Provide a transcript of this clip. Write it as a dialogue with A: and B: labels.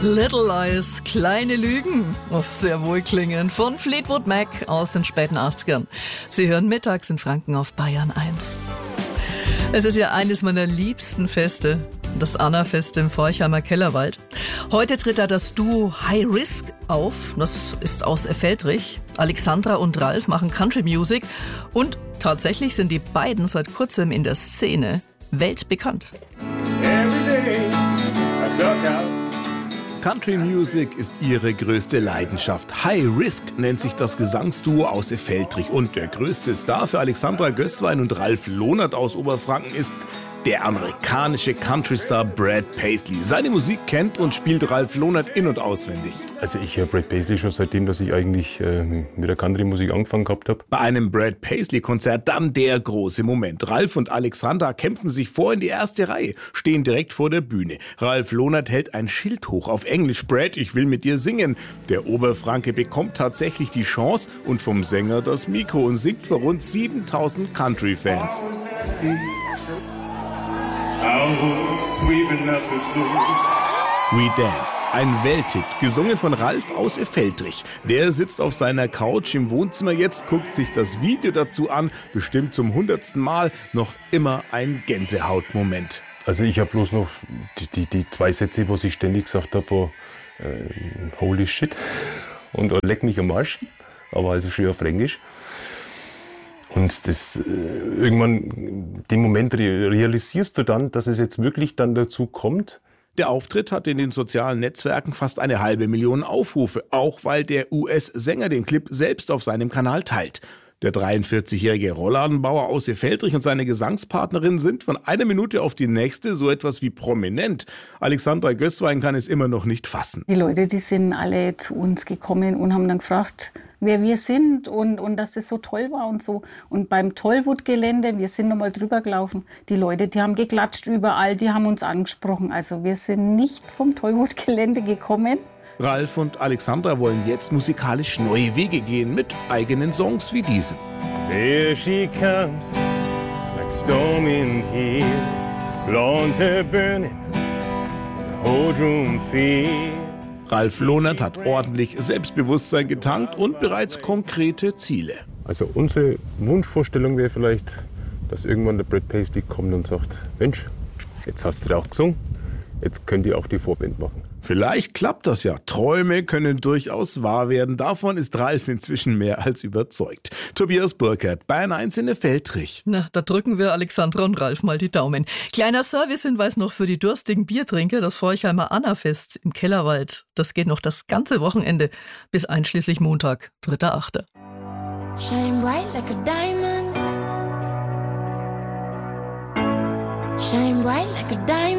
A: Little Lies, kleine Lügen, sehr wohlklingend, von Fleetwood Mac aus den späten 80ern. Sie hören mittags in Franken auf Bayern 1. Es ist ja eines meiner liebsten Feste, das Anna-Fest im Forchheimer Kellerwald. Heute tritt da das Duo High Risk auf, das ist aus Effeltrich. Alexandra und Ralf machen Country Music und tatsächlich sind die beiden seit kurzem in der Szene weltbekannt.
B: Country Music ist ihre größte Leidenschaft. High Risk nennt sich das Gesangsduo aus Effeltrich. Und der größte Star für Alexandra Gößwein und Ralf Lohnert aus Oberfranken ist der amerikanische Countrystar Brad Paisley. Seine Musik kennt und spielt Ralf Lohnert in- und auswendig.
C: Also ich höre Brad Paisley schon seitdem, dass ich eigentlich mit der Country-Musik angefangen gehabt habe.
B: Bei einem Brad Paisley-Konzert dann der große Moment. Ralf und Alexandra kämpfen sich vor in die erste Reihe, stehen direkt vor der Bühne. Ralf Lohnert hält ein Schild hoch auf Englisch: Brad, ich will mit dir singen. Der Oberfranke bekommt tatsächlich die Chance und vom Sänger das Mikro und singt vor rund 7000 Country-Fans. We Danced, ein Welthit, gesungen von Ralf aus Effeltrich. Der sitzt auf seiner Couch im Wohnzimmer jetzt, guckt sich das Video dazu an, bestimmt zum 100. Mal, noch immer ein Gänsehautmoment.
C: Also ich habe bloß noch die zwei Sätze, was ich ständig gesagt habe, holy shit und leck mich am Arsch, aber also schön auf Fränkisch. Und das irgendwann, den Moment realisierst du dann, dass es jetzt wirklich dann dazu kommt.
B: Der Auftritt hat in den sozialen Netzwerken fast 500.000 Aufrufe, auch weil der US-Sänger den Clip selbst auf seinem Kanal teilt. Der 43-jährige Rollladenbauer aus Effeltrich und seine Gesangspartnerin sind von einer Minute auf die nächste so etwas wie prominent. Alexandra Gößwein kann es immer noch nicht fassen.
D: Die Leute, die sind alle zu uns gekommen und haben dann gefragt, wer wir sind und dass das so toll war und so. Und beim Tollwood-Gelände, wir sind nochmal drüber gelaufen, die Leute, die haben geklatscht überall, die haben uns angesprochen. Also wir sind nicht vom Tollwood-Gelände gekommen.
B: Ralf und Alexandra wollen jetzt musikalisch neue Wege gehen mit eigenen Songs wie diesem.
C: There she comes, like storm in here, blonde to burning, the whole room feels.
B: Ralf Lohnert hat ordentlich Selbstbewusstsein getankt und bereits konkrete Ziele.
C: Also unsere Wunschvorstellung wäre vielleicht, dass irgendwann der Brad Paisley kommt und sagt, Mensch, jetzt hast du auch gesungen, jetzt könnt ihr auch die Vorband machen.
B: Vielleicht klappt das ja. Träume können durchaus wahr werden. Davon ist Ralf inzwischen mehr als überzeugt. Tobias Burkhardt, Bayern 1 in Effeltrich.
A: Na, da drücken wir Alexandra und Ralf mal die Daumen. Kleiner Servicehinweis noch für die durstigen Biertrinker. Das Forchheimer Anna-Fest im Kellerwald. Das geht noch das ganze Wochenende bis einschließlich Montag, 3.8.
E: Shine bright like a diamond. Shine bright like a diamond.